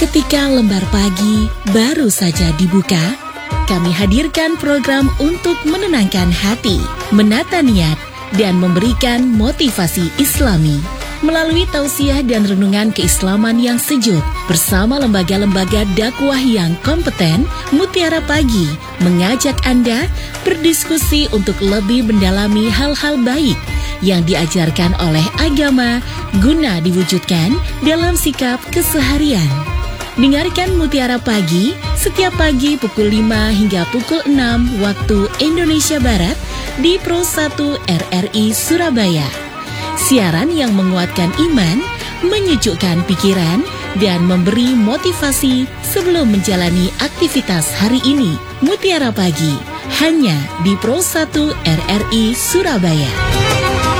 Ketika lembar pagi baru saja dibuka, kami hadirkan program untuk menenangkan hati, menata niat, dan memberikan motivasi Islami. Melalui tausiah dan renungan keislaman yang sejuk, bersama lembaga-lembaga dakwah yang kompeten, Mutiara Pagi mengajak Anda berdiskusi untuk lebih mendalami hal-hal baik yang diajarkan oleh agama guna diwujudkan dalam sikap keseharian. Dengarkan Mutiara Pagi setiap pagi pukul 5 hingga pukul 6 waktu Indonesia Barat di Pro 1 RRI Surabaya. Siaran yang menguatkan iman, menyejukkan pikiran, dan memberi motivasi sebelum menjalani aktivitas hari ini. Mutiara Pagi, hanya di Pro 1 RRI Surabaya.